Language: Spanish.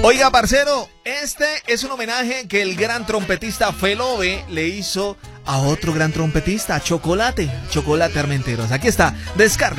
Oiga, parcero, este es un homenaje que el gran trompetista Felobe le hizo a otro gran trompetista, Chocolate Armenteros. Aquí está, descarga.